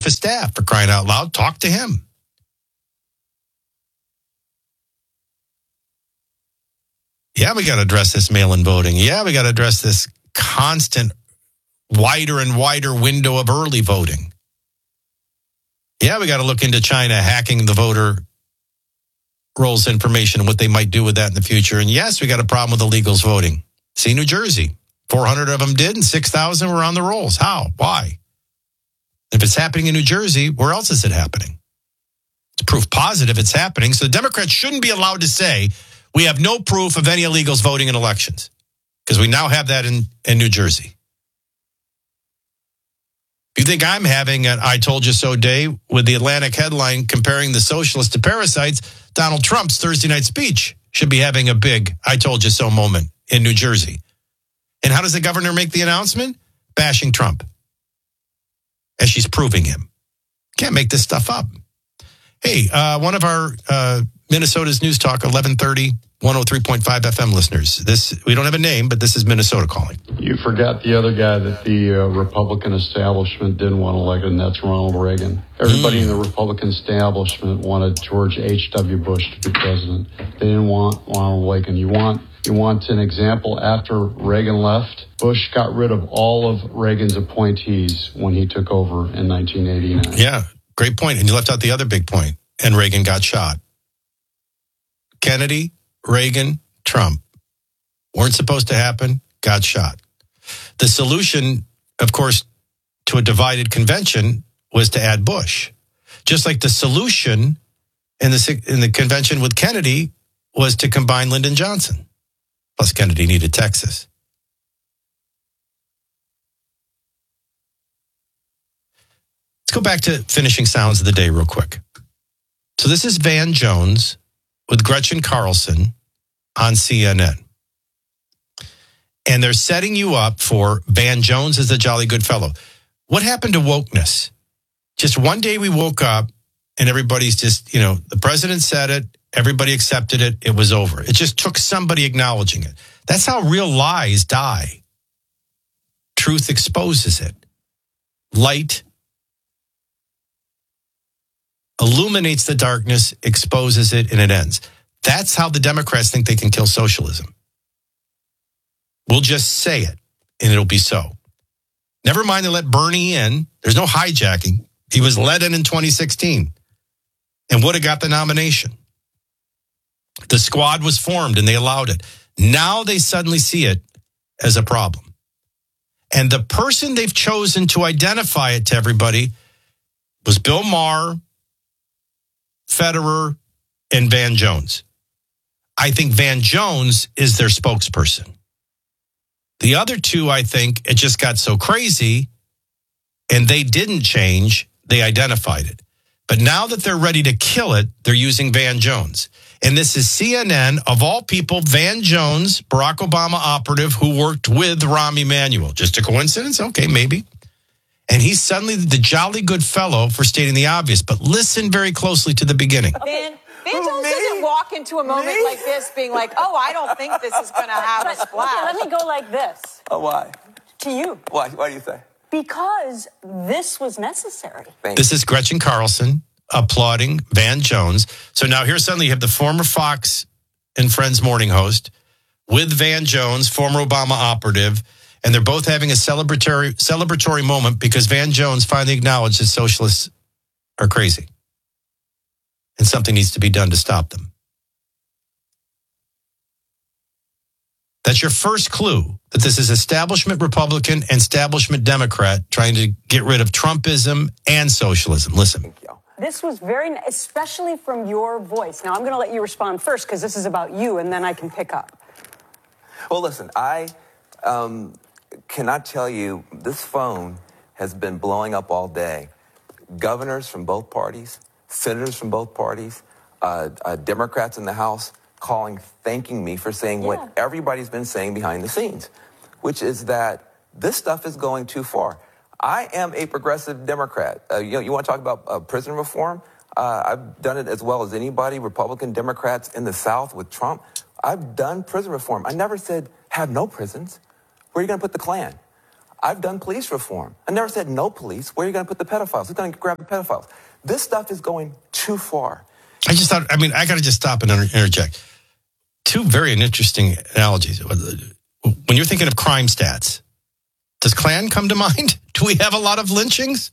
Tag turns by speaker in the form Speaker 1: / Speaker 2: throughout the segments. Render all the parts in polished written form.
Speaker 1: of staff, for crying out loud. Talk to him. Yeah, we got to address this mail-in voting. Yeah, we got to address this constant wider and wider window of early voting. Yeah, we got to look into China hacking the voter rolls information and what they might do with that in the future. And yes, we got a problem with illegals voting. See New Jersey. 400 of them did and 6,000 were on the rolls. How? Why? If it's happening in New Jersey, where else is it happening? It's proof positive it's happening. So the Democrats shouldn't be allowed to say, we have no proof of any illegals voting in elections, because we now have that in New Jersey. If you think I'm having an I told you so day with the Atlantic headline comparing the socialists to parasites, Donald Trump's Thursday night speech should be having a big I told you so moment in New Jersey. And how does the governor make the announcement? Bashing Trump, as she's proving him. Can't make this stuff up. Hey, one of our Minnesota's News Talk 1130, 103.5 FM listeners. We don't have a name, but this is Minnesota calling.
Speaker 2: You forgot the other guy that the Republican establishment didn't want elected, and that's Ronald Reagan. Everybody in the Republican establishment wanted George H.W. Bush to be president. They didn't want Ronald Reagan. You want an example? After Reagan left, Bush got rid of all of Reagan's appointees when he took over in 1989.
Speaker 1: Yeah, great point. And you left out the other big point. And Reagan got shot. Kennedy, Reagan, Trump weren't supposed to happen, got shot. The solution, of course, to a divided convention was to add Bush. Just like the solution in the convention with Kennedy was to combine Lyndon Johnson. Plus, Kennedy needed Texas. Let's go back to finishing sounds of the day real quick. So this is Van Jones with Gretchen Carlson on CNN. And they're setting you up for Van Jones as a jolly good fellow. What happened to wokeness? Just one day we woke up and everybody's just, the president said it, everybody accepted it, it was over. It just took somebody acknowledging it. That's how real lies die. Truth exposes it. Light illuminates the darkness, exposes it, and it ends. That's how the Democrats think they can kill socialism. We'll just say it, and it'll be so. Never mind they let Bernie in. There's no hijacking. He was let in 2016 and would have got the nomination. The squad was formed, and they allowed it. Now they suddenly see it as a problem. And the person they've chosen to identify it to everybody was Bill Maher, Federer, and Van Jones. I think Van Jones is their spokesperson. The other two, I think, it just got so crazy and they didn't change, they identified it. But now that they're ready to kill it, they're using Van Jones. And this is CNN, of all people, Van Jones, Barack Obama operative who worked with Rahm Emanuel. Just a coincidence? Okay, maybe. And he's suddenly the jolly good fellow for stating the obvious. But listen very closely to the beginning.
Speaker 3: Van Jones doesn't walk into a moment like this being like, oh, I don't think this is going to have a splash.
Speaker 4: Okay, let me go like this.
Speaker 5: Oh, why?
Speaker 4: To you.
Speaker 5: Why do you say?
Speaker 4: Because this was necessary.
Speaker 1: This is Gretchen Carlson applauding Van Jones. So now here suddenly you have the former Fox and Friends morning host with Van Jones, former Obama operative, and they're both having a celebratory moment because Van Jones finally acknowledged that socialists are crazy and something needs to be done to stop them. That's your first clue that this is establishment Republican and establishment Democrat trying to get rid of Trumpism and socialism. Listen.
Speaker 4: This was especially from your voice. Now, I'm going to let you respond first because this is about you, and then I can pick up.
Speaker 5: Well, listen, I cannot tell you, this phone has been blowing up all day. Governors from both parties, senators from both parties, Democrats in the House calling, thanking me for saying what everybody's been saying behind the scenes, which is that this stuff is going too far. I am a progressive Democrat. You want to talk about prison reform? I've done it as well as anybody, Republican Democrats in the South with Trump. I've done prison reform. I never said have no prisons. Where are you going to put the Klan? I've done police reform. I never said no police. Where are you going to put the pedophiles? Who's going to grab the pedophiles? This stuff is going too far.
Speaker 1: I got to just stop and interject. Two very interesting analogies. When you're thinking of crime stats, does Klan come to mind? Do we have a lot of lynchings?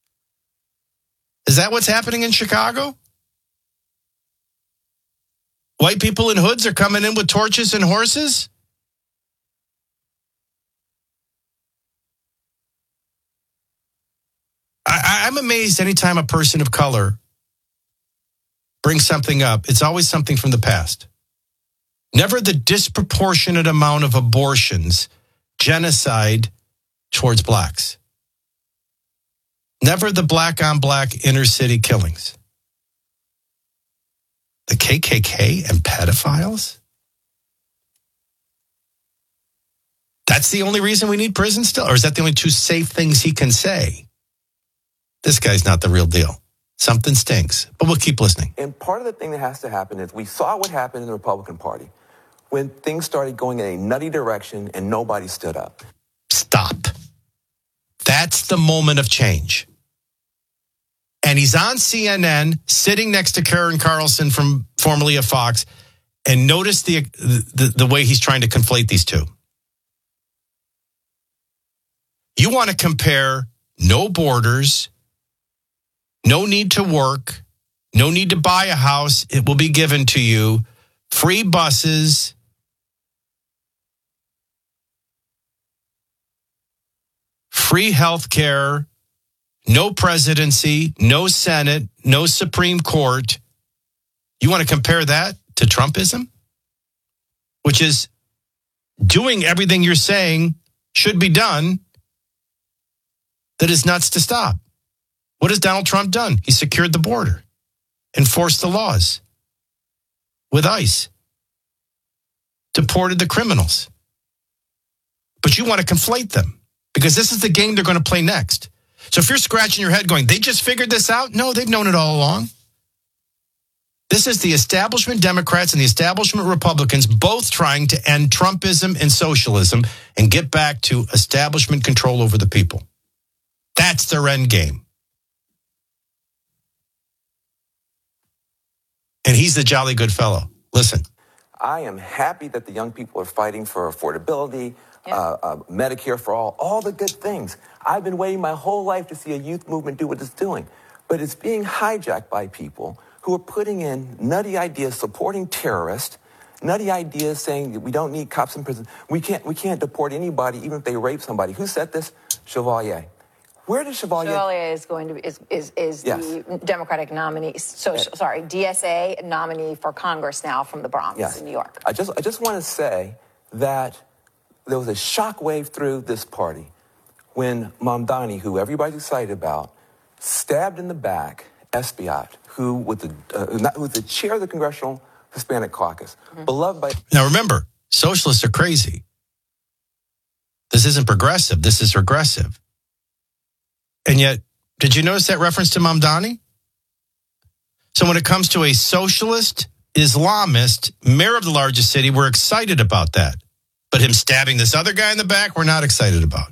Speaker 1: Is that what's happening in Chicago? White people in hoods are coming in with torches and horses? I'm amazed anytime a person of color brings something up, it's always something from the past. Never the disproportionate amount of abortions, genocide towards blacks. Never the black on black inner city killings. The KKK and pedophiles? That's the only reason we need prison still? Or is that the only two safe things he can say? This guy's not the real deal. Something stinks, but we'll keep listening.
Speaker 5: And part of the thing that has to happen is we saw what happened in the Republican Party when things started going in a nutty direction and nobody stood up.
Speaker 1: Stop. That's the moment of change. And he's on CNN sitting next to Karen Carlson from formerly of Fox, and notice the way he's trying to conflate these two. You want to compare no borders, no need to work, no need to buy a house, it will be given to you, free buses, free health care, no presidency, no Senate, no Supreme Court. You want to compare that to Trumpism? Which is doing everything you're saying should be done that is nuts to stop. What has Donald Trump done? He secured the border, enforced the laws with ICE, deported the criminals. But you want to conflate them because this is the game they're going to play next. So if you're scratching your head going, they just figured this out? No, they've known it all along. This is the establishment Democrats and the establishment Republicans both trying to end Trumpism and socialism and get back to establishment control over the people. That's their end game. And he's the jolly good fellow. Listen.
Speaker 5: I am happy that the young people are fighting for affordability, Medicare for all the good things. I've been waiting my whole life to see a youth movement do what it's doing. But it's being hijacked by people who are putting in nutty ideas supporting terrorists, nutty ideas saying that we don't need cops in prison. We can't deport anybody even if they rape somebody. Who said this? Chevalier. Where does Chevalier?
Speaker 3: Chevalier is going to be is yes. The Democratic nominee. DSA nominee for Congress now from the Bronx in New York.
Speaker 5: I just want to say that there was a shockwave through this party when Mamdani, who everybody's excited about, stabbed in the back Espaillat, who was the chair of the Congressional Hispanic Caucus, beloved by.
Speaker 1: Now remember, socialists are crazy. This isn't progressive. This is regressive. And yet, did you notice that reference to Mamdani? So when it comes to a socialist, Islamist, mayor of the largest city, we're excited about that. But him stabbing this other guy in the back, we're not excited about.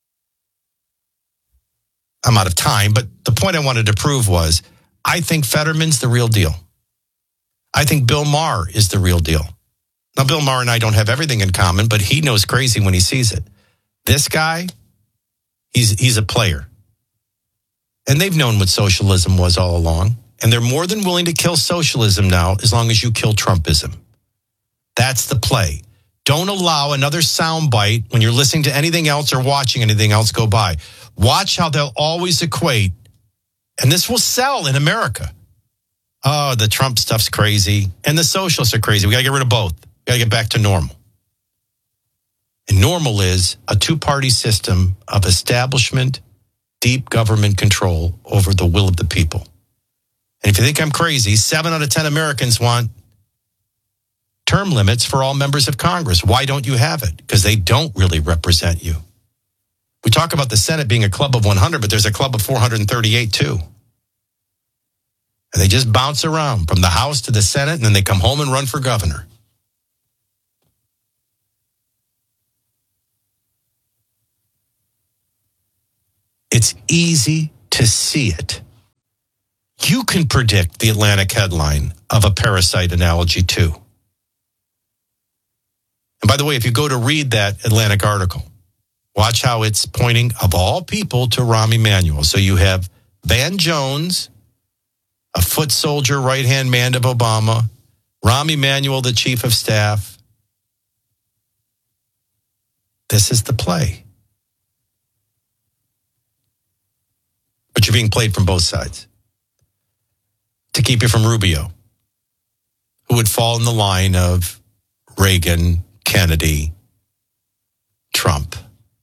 Speaker 1: I'm out of time, but the point I wanted to prove was, I think Fetterman's the real deal. I think Bill Maher is the real deal. Now, Bill Maher and I don't have everything in common, but he knows crazy when he sees it. This guy, he's a player. And they've known what socialism was all along. And they're more than willing to kill socialism now as long as you kill Trumpism. That's the play. Don't allow another soundbite when you're listening to anything else or watching anything else go by. Watch how they'll always equate. And this will sell in America. Oh, the Trump stuff's crazy. And the socialists are crazy. We got to get rid of both. We got to get back to normal. And normal is a two-party system of establishment, deep government control over the will of the people. And if you think I'm crazy, 7 out of 10 Americans want term limits for all members of Congress. Why don't you have it? Because they don't really represent you. We talk about the Senate being a club of 100, but there's a club of 438 too. And they just bounce around from the House to the Senate, and then they come home and run for governor. It's easy to see it. You can predict the Atlantic headline of a parasite analogy too. And by the way, if you go to read that Atlantic article, watch how it's pointing, of all people, to Rahm Emanuel. So you have Van Jones, a foot soldier, right-hand man of Obama, Rahm Emanuel, the chief of staff. This is the play. But you're being played from both sides to keep you from Rubio, who would fall in the line of Reagan, Kennedy, Trump.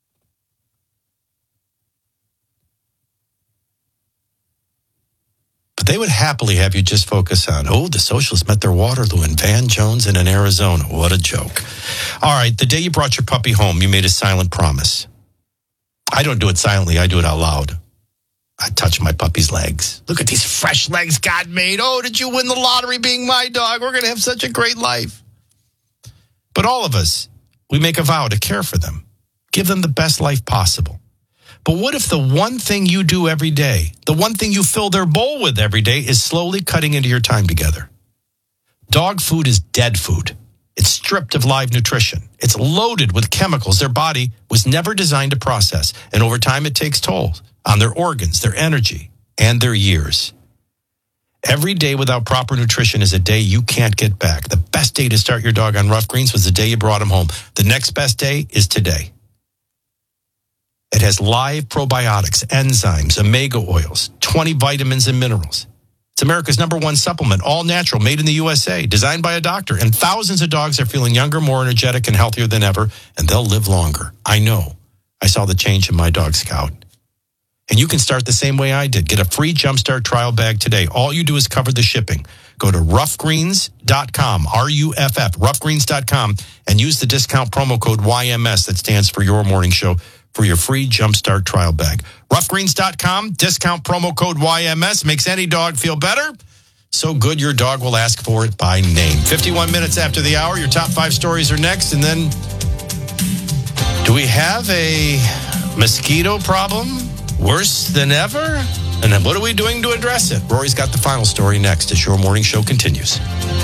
Speaker 1: But they would happily have you just focus on, the socialists met their Waterloo in Van Jones and in Arizona. What a joke. All right, the day you brought your puppy home, you made a silent promise. I don't do it silently. I do it out loud. I touch my puppy's legs. Look at these fresh legs God made. Oh, did you win the lottery being my dog? We're going to have such a great life. But all of us, we make a vow to care for them, give them the best life possible. But what if the one thing you do every day, the one thing you fill their bowl with every day, is slowly cutting into your time together? Dog food is dead food. It's stripped of live nutrition. It's loaded with chemicals their body was never designed to process. And over time, it takes toll on their organs, their energy, and their years. Every day without proper nutrition is a day you can't get back. The best day to start your dog on Rough Greens was the day you brought him home. The next best day is today. It has live probiotics, enzymes, omega oils, 20 vitamins and minerals. It's America's #1 supplement, all natural, made in the USA, designed by a doctor. And thousands of dogs are feeling younger, more energetic, and healthier than ever, and they'll live longer. I know. I saw the change in my dog, Scout. And you can start the same way I did. Get a free Jumpstart trial bag today. All you do is cover the shipping. Go to roughgreens.com, R-U-F-F, roughgreens.com, and use the discount promo code YMS, that stands for Your Morning Show, for your free Jumpstart trial bag. Roughgreens.com, discount promo code YMS, makes any dog feel better. So good your dog will ask for it by name. 51 minutes after the hour, your top 5 stories are next. And then, do we have a mosquito problem? Worse than ever? And then what are we doing to address it? Rory's got the final story next as Your Morning Show continues.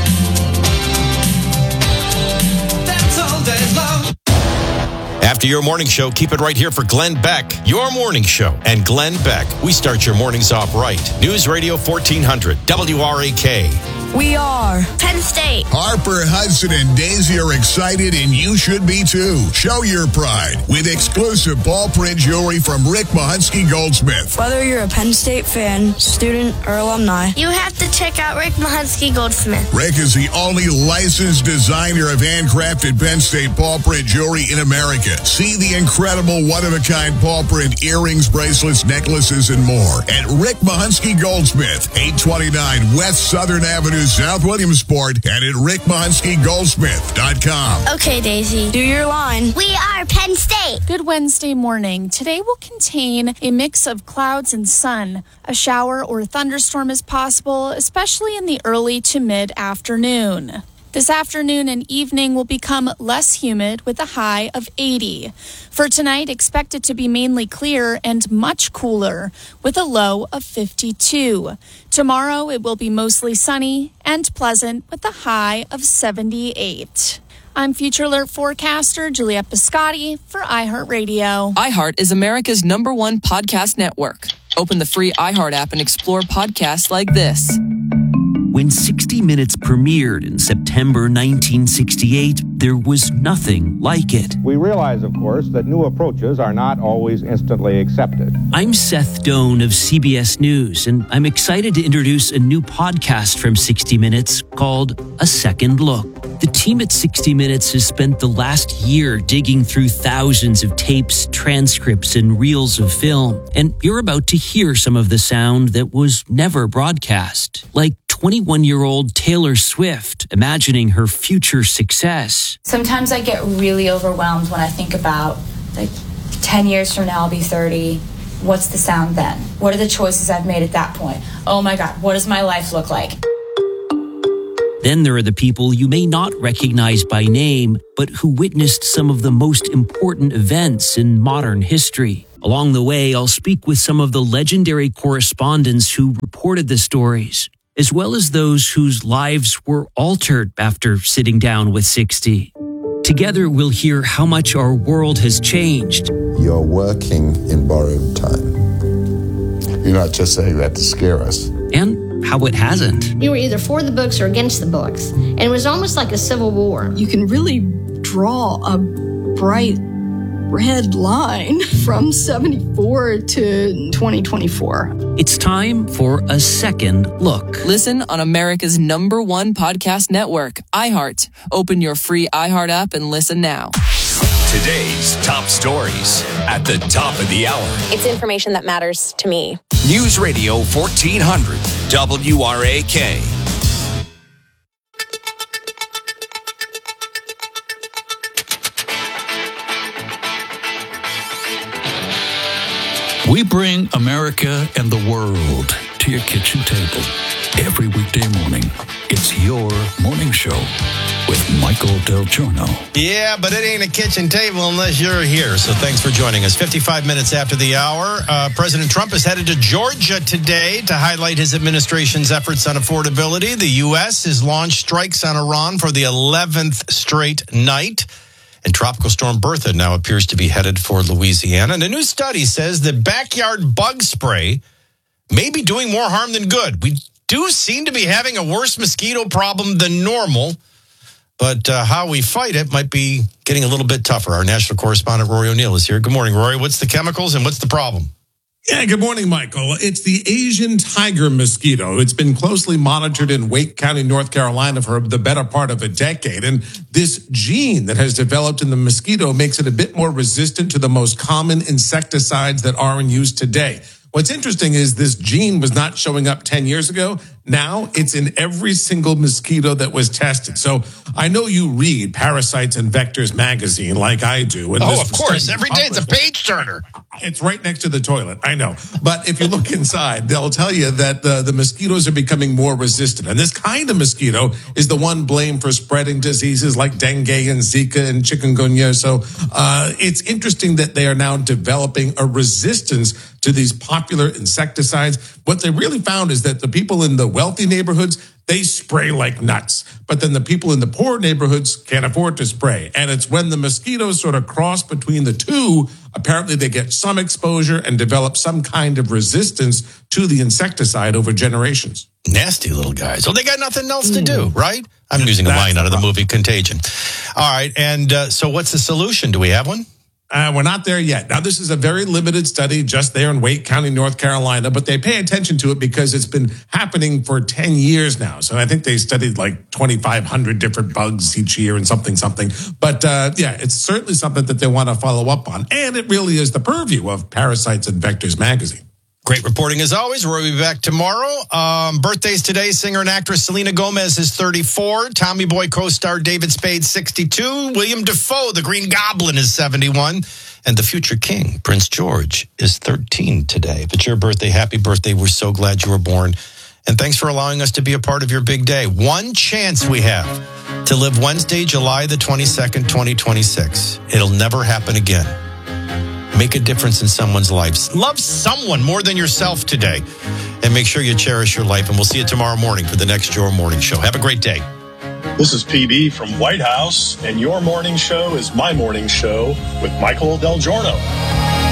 Speaker 1: That's all day long. After Your Morning Show, keep it right here for Glenn Beck. Your Morning Show and Glenn Beck. We start your mornings off right. News Radio 1400, WRAK.
Speaker 6: We are Penn State.
Speaker 7: Harper, Hudson, and Daisy are excited, and you should be too. Show your pride with exclusive ball print jewelry from Rick Mahunsky Goldsmith.
Speaker 6: Whether you're a Penn State fan, student, or alumni,
Speaker 8: you have to check out Rick Mahunsky Goldsmith.
Speaker 7: Rick is the only licensed designer of handcrafted Penn State ball print jewelry in America. See the incredible one-of-a-kind ball print earrings, bracelets, necklaces, and more at Rick Mahunsky Goldsmith, 829 West Southern Avenue, South Williamsport, and at rickmahunsky.goldsmith.com.
Speaker 8: Okay, Daisy.
Speaker 6: Do your line.
Speaker 8: We are Penn State.
Speaker 9: Good Wednesday morning. Today will contain a mix of clouds and sun. A shower or thunderstorm is possible, especially in the early to mid-afternoon. This afternoon and evening will become less humid with a high of 80. For tonight, expect it to be mainly clear and much cooler with a low of 52. Tomorrow, it will be mostly sunny and pleasant with a high of 78. I'm Future Alert forecaster Juliette Biscotti for iHeartRadio.
Speaker 10: iHeart is America's #1 podcast network. Open the free iHeart app and explore podcasts like this.
Speaker 11: When 60 Minutes premiered in September 1968, there was nothing like it.
Speaker 12: We realize, of course, that new approaches are not always instantly accepted.
Speaker 11: I'm Seth Doan of CBS News, and I'm excited to introduce a new podcast from 60 Minutes called A Second Look. The team at 60 Minutes has spent the last year digging through thousands of tapes, transcripts, and reels of film, and you're about to hear some of the sound that was never broadcast, like 21-year-old Taylor Swift imagining her future success.
Speaker 13: Sometimes I get really overwhelmed when I think about, 10 years from now I'll be 30. What's the sound then? What are the choices I've made at that point? Oh my God, what does my life look like?
Speaker 11: Then there are the people you may not recognize by name, but who witnessed some of the most important events in modern history. Along the way, I'll speak with some of the legendary correspondents who reported the stories, as well as those whose lives were altered after sitting down with 60. Together, we'll hear how much our world has changed.
Speaker 14: You're working in borrowed time. You're not just saying that to scare us.
Speaker 11: And how it hasn't.
Speaker 15: You were either for the books or against the books. And it was almost like a civil war.
Speaker 16: You can really draw a bright red line from 74 to 2024.
Speaker 11: It's time for a second look.
Speaker 10: Listen on America's #1 podcast network, iHeart. Open your free iHeart app and listen now.
Speaker 17: Today's top stories at the top of the hour.
Speaker 18: It's information that matters to me.
Speaker 17: News Radio 1400, WRAK.
Speaker 19: We bring America and the world to your kitchen table every weekday morning. It's your morning show with Michael Del Giorno.
Speaker 1: Yeah, but it ain't a kitchen table unless you're here. So thanks for joining us. 55 minutes after the hour, President Trump is headed to Georgia today to highlight his administration's efforts on affordability. The U.S. has launched strikes on Iran for the 11th straight night. And Tropical Storm Bertha now appears to be headed for Louisiana. And a new study says that backyard bug spray may be doing more harm than good. We do seem to be having a worse mosquito problem than normal. But how we fight it might be getting a little bit tougher. Our national correspondent, Rory O'Neill, is here. Good morning, Rory. What's the chemicals and what's the problem?
Speaker 20: Yeah, good morning, Michael. It's the Asian tiger mosquito. It's been closely monitored in Wake County, North Carolina for the better part of a decade. And this gene that has developed in the mosquito makes it a bit more resistant to the most common insecticides that are in use today. What's interesting is this gene was not showing up 10 years ago. Now it's in every single mosquito that was tested. So I know you read Parasites and Vectors magazine like I do. And
Speaker 1: of course. Every day it's a page turner.
Speaker 20: It's right next to the toilet. I know. But if you look inside, they'll tell you that the mosquitoes are becoming more resistant. And this kind of mosquito is the one blamed for spreading diseases like dengue and Zika and chikungunya. So it's interesting that they are now developing a resistance to these popular insecticides. What they really found is that the people in the wealthy neighborhoods, they spray like nuts. But then the people in the poor neighborhoods can't afford to spray. And it's when the mosquitoes sort of cross between the two, apparently they get some exposure and develop some kind of resistance to the insecticide over generations.
Speaker 1: Nasty little guys. Well, they got nothing else to do, right? I'm using a line out of the movie Contagion. All right. And so what's the solution? Do we have one?
Speaker 20: We're not there yet. Now, this is a very limited study just there in Wake County, North Carolina, but they pay attention to it because it's been happening for 10 years now. So I think they studied like 2,500 different bugs each year and something. But yeah, it's certainly something that they want to follow up on. And it really is the purview of Parasites and Vectors magazine.
Speaker 1: Great reporting as always. We'll be back tomorrow. Birthdays today, singer and actress Selena Gomez is 34. Tommy Boy co-star David Spade, 62. William Dafoe, the Green Goblin, is 71. And the future king, Prince George, is 13 today. If it's your birthday, happy birthday. We're so glad you were born. And thanks for allowing us to be a part of your big day. One chance we have to live Wednesday, July the 22nd, 2026. It'll never happen again. Make a difference in someone's life. Love someone more than yourself today. And make sure you cherish your life. And we'll see you tomorrow morning for the next Your Morning Show. Have a great day.
Speaker 21: This is PB from White House, and Your Morning Show is my morning show with Michael Del Giorno.